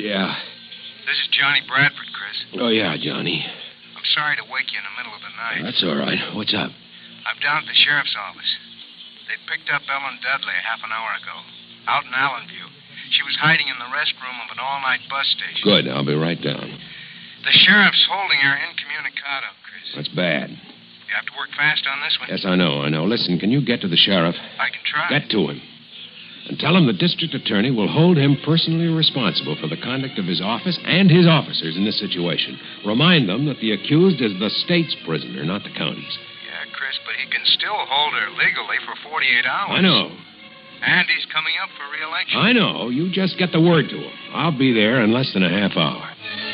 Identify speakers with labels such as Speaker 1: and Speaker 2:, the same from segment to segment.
Speaker 1: Yeah.
Speaker 2: This is Johnny Bradford, Chris.
Speaker 1: Oh, yeah, Johnny.
Speaker 2: I'm sorry to wake you in the middle of the night.
Speaker 1: That's all right. What's up?
Speaker 2: I'm down at the sheriff's office. They picked up Ellen Dudley half an hour ago, out in Allenview. She was hiding in the restroom of an all-night bus station.
Speaker 1: Good. I'll be right down.
Speaker 2: The sheriff's holding her incommunicado, Chris.
Speaker 1: That's bad.
Speaker 2: You have to work fast on this one.
Speaker 1: Yes, I know. Listen, can you get to the sheriff?
Speaker 2: I can try.
Speaker 1: Get to him. And tell him the district attorney will hold him personally responsible for the conduct of his office and his officers in this situation. Remind them that the accused is the state's prisoner, not the county's.
Speaker 2: Yeah, Chris, but he can still hold her legally for 48 hours.
Speaker 1: I know.
Speaker 2: And he's coming up for re-election.
Speaker 1: I know. You just get the word to him. I'll be there in less than a half hour.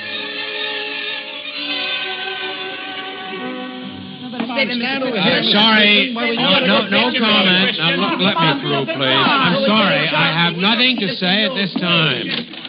Speaker 3: Sorry. No comment. Now, let me through, please. I'm sorry. I have nothing to say at this time.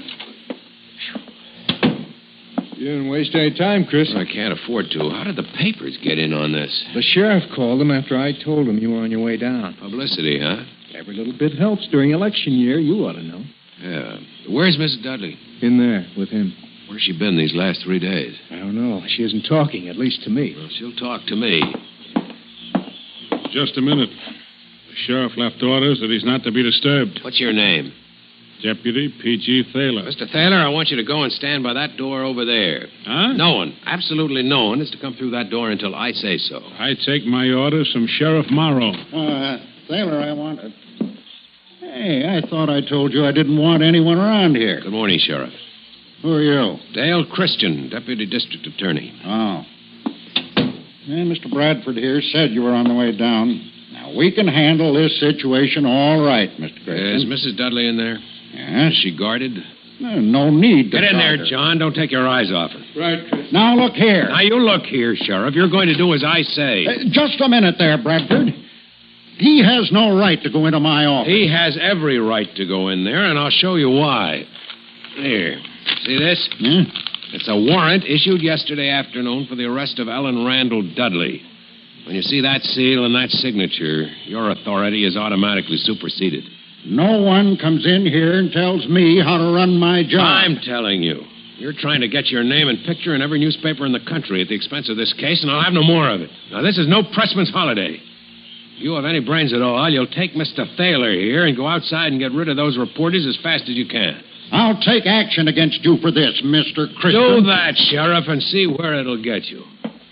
Speaker 4: You didn't waste any time, Chris.
Speaker 1: I can't afford to. How did the papers get in on this?
Speaker 4: The sheriff called them after I told him you were on your way down.
Speaker 1: Publicity, huh?
Speaker 4: Every little bit helps during election year. You ought to know.
Speaker 1: Yeah. Where's Mrs. Dudley?
Speaker 4: In there with him.
Speaker 1: Where's she been these last 3 days?
Speaker 4: I don't know. She isn't talking, at least to me.
Speaker 1: Well, she'll talk to me.
Speaker 5: Just a minute. The sheriff left orders that he's not to be disturbed.
Speaker 1: What's your name?
Speaker 5: Deputy P.G. Thaler.
Speaker 1: Mr. Thaler, I want you to go and stand by that door over there.
Speaker 5: Huh?
Speaker 1: No one, absolutely no one, is to come through that door until I say so.
Speaker 5: I take my orders from Sheriff Morrow.
Speaker 6: Thaler, I wanted. Hey, I thought I told you I didn't want anyone around here.
Speaker 1: Good morning, Sheriff.
Speaker 6: Who are you?
Speaker 1: Dale Christian, Deputy District Attorney.
Speaker 6: Oh. Yeah, Mr. Bradford here said you were on the way down. Now, we can handle this situation all right, Mr. Christian.
Speaker 1: Is Mrs. Dudley in there?
Speaker 6: Yes.
Speaker 1: Is she guarded?
Speaker 6: No need to
Speaker 1: Get in
Speaker 6: guard
Speaker 1: there,
Speaker 6: her.
Speaker 1: John. Don't take your eyes off her.
Speaker 4: Right, Chris.
Speaker 6: Now, look here.
Speaker 1: Now, you look here, Sheriff. You're going to do as I say.
Speaker 6: Just a minute there, Bradford. He has no right to go into my office.
Speaker 1: He has every right to go in there, and I'll show you why. Here. See this?
Speaker 6: Yeah?
Speaker 1: It's a warrant issued yesterday afternoon for the arrest of Ellen Randall Dudley. When you see that seal and that signature, your authority is automatically superseded.
Speaker 6: No one comes in here and tells me how to run my job.
Speaker 1: I'm telling you. You're trying to get your name and picture in every newspaper in the country at the expense of this case, and I'll have no more of it. Now, this is no pressman's holiday. If you have any brains at all, you'll take Mr. Thaler here and go outside and get rid of those reporters as fast as you can.
Speaker 6: I'll take action against you for this, Mr. Christian.
Speaker 1: Do that, Sheriff, and see where it'll get you.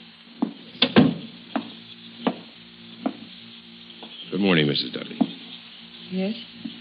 Speaker 1: Good morning, Mrs. Dudley.
Speaker 7: Yes?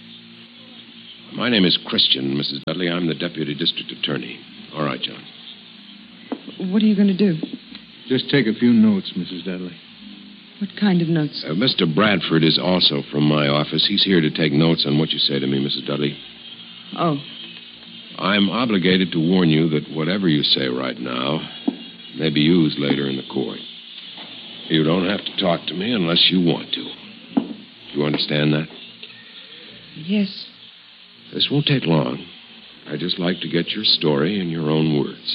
Speaker 1: My name is Christian, Mrs. Dudley. I'm the Deputy District Attorney. All right, John.
Speaker 7: What are you going to do?
Speaker 4: Just take a few notes, Mrs. Dudley.
Speaker 7: What kind of notes?
Speaker 1: Mr. Bradford is also from my office. He's here to take notes on what you say to me, Mrs. Dudley.
Speaker 7: Oh.
Speaker 1: I'm obligated to warn you that whatever you say right now may be used later in the court. You don't have to talk to me unless you want to. You understand that?
Speaker 7: Yes.
Speaker 1: This won't take long. I'd just like to get your story in your own words.